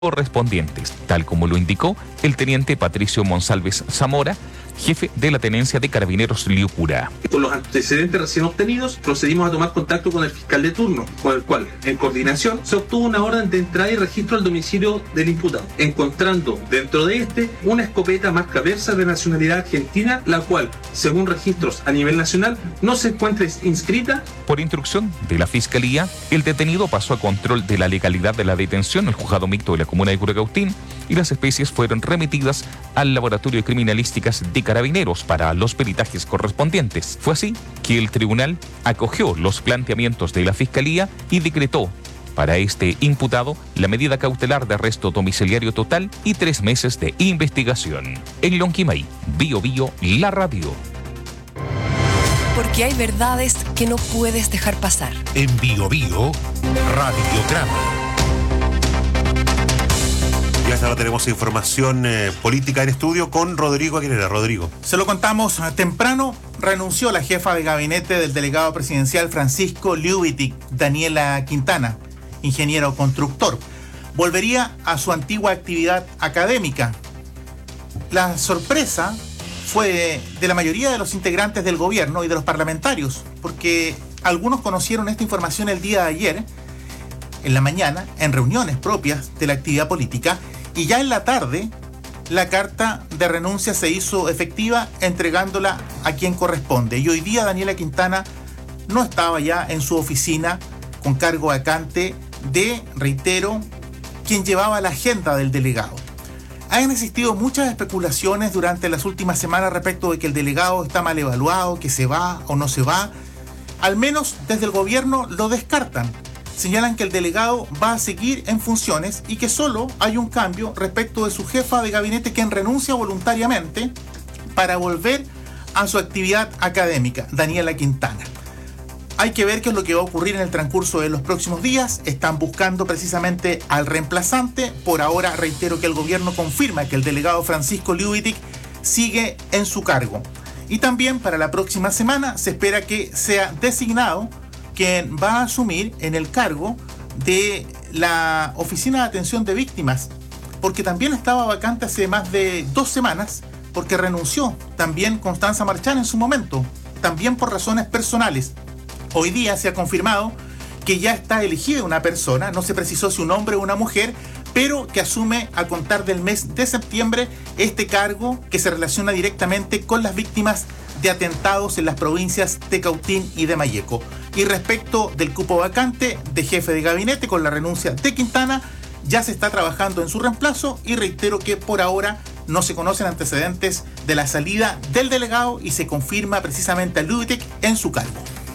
correspondientes, tal como lo indicó el teniente Patricio Monsalves Zamora, jefe de la tenencia de Carabineros Liucura. Con los antecedentes recién obtenidos, procedimos a tomar contacto con el fiscal de turno, con el cual, en coordinación, se obtuvo una orden de entrada y registro al domicilio del imputado, encontrando dentro de este una escopeta marca Versa de nacionalidad argentina, la cual, según registros a nivel nacional, no se encuentra inscrita. Por instrucción de la Fiscalía, el detenido pasó a control de la legalidad de la detención al juzgado mixto de la comuna de Curacautín y las especies fueron remitidas al Laboratorio de Criminalísticas de Carabineros para los peritajes correspondientes. Fue así que el tribunal acogió los planteamientos de la Fiscalía y decretó para este imputado la medida cautelar de arresto domiciliario total y 3 meses de investigación. En Lonquimay, Bio Bio, la radio. Porque hay verdades que no puedes dejar pasar. En Bio Bio, Radiograma. Y hasta ahora tenemos información política en estudio con Rodrigo Aguilera. Rodrigo. Se lo contamos temprano. Renunció la jefa de gabinete del delegado presidencial Francisco Liubitic, Daniela Quintana, ingeniero constructor. Volvería a su antigua actividad académica. La sorpresa fue de la mayoría de los integrantes del gobierno y de los parlamentarios, porque algunos conocieron esta información el día de ayer, en la mañana, en reuniones propias de la actividad política, y ya en la tarde la carta de renuncia se hizo efectiva entregándola a quien corresponde. Y hoy día Daniela Quintana no estaba ya en su oficina con cargo vacante de, reitero, quien llevaba la agenda del delegado. Han existido muchas especulaciones durante las últimas semanas respecto de que el delegado está mal evaluado, que se va o no se va. Al menos desde el gobierno lo descartan. Señalan que el delegado va a seguir en funciones y que solo hay un cambio respecto de su jefa de gabinete, quien renuncia voluntariamente para volver a su actividad académica, Daniela Quintana. Hay que ver qué es lo que va a ocurrir en el transcurso de los próximos días. Están buscando precisamente al reemplazante. Por ahora, reitero que el gobierno confirma que el delegado Francisco Liubitic sigue en su cargo. Y también para la próxima semana se espera que sea designado quien va a asumir en el cargo de la Oficina de Atención de Víctimas, porque también estaba vacante hace más de 2 semanas, porque renunció también Constanza Marchán en su momento, también por razones personales. Hoy día se ha confirmado que ya está elegida una persona, no se precisó si un hombre o una mujer, pero que asume a contar del mes de septiembre este cargo que se relaciona directamente con las víctimas de atentados en las provincias de Cautín y de Malleco. Y respecto del cupo vacante de jefe de gabinete con la renuncia de Quintana, ya se está trabajando en su reemplazo y reitero que por ahora no se conocen antecedentes de la salida del delegado y se confirma precisamente a Liubitic en su cargo.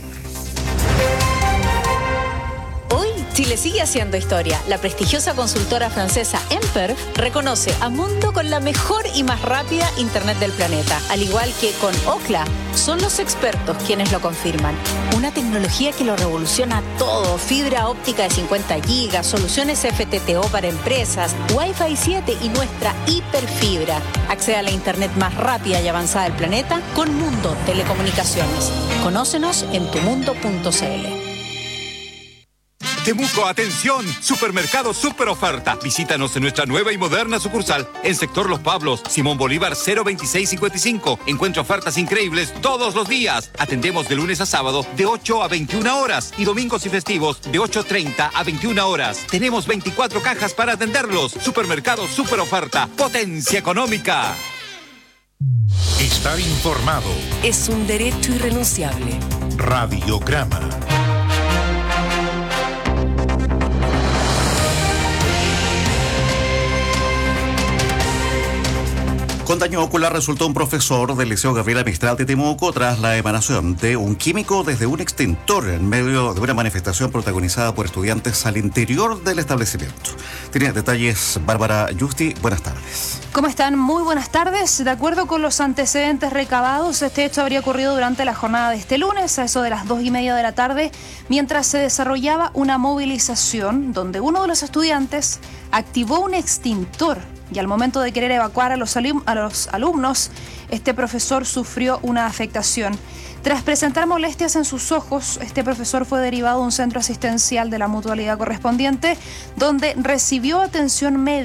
Chile sigue haciendo historia. La prestigiosa consultora francesa Emper reconoce a Mundo con la mejor y más rápida internet del planeta. Al igual que con Ookla, son los expertos quienes lo confirman. Una tecnología que lo revoluciona todo. Fibra óptica de 50 gigas, soluciones FTTO para empresas, Wi-Fi 7 y nuestra hiperfibra. Accede a la internet más rápida y avanzada del planeta con Mundo Telecomunicaciones. Conócenos en tumundo.cl. Temuco, atención, supermercado super oferta. Visítanos en nuestra nueva y moderna sucursal en sector Los Pablos, Simón Bolívar 02655. Encuentra ofertas increíbles todos los días. Atendemos de lunes a sábado de 8 a 21 horas y domingos y festivos de 8:30 a 21 horas. Tenemos 24 cajas para atenderlos. Supermercado super oferta, potencia económica. Estar informado es un derecho irrenunciable. Radiograma. Con daño ocular resultó un profesor del Liceo Gabriela Mistral de Temuco tras la emanación de un químico desde un extintor en medio de una manifestación protagonizada por estudiantes al interior del establecimiento. Tiene detalles Bárbara Justi. Buenas tardes. ¿Cómo están? Muy buenas tardes. De acuerdo con los antecedentes recabados, este hecho habría ocurrido durante la jornada de este lunes, a eso de las 2:30 de la tarde, mientras se desarrollaba una movilización donde uno de los estudiantes activó un extintor y al momento de querer evacuar a los alumnos, este profesor sufrió una afectación. Tras presentar molestias en sus ojos, este profesor fue derivado a un centro asistencial de la mutualidad correspondiente, donde recibió atención médica.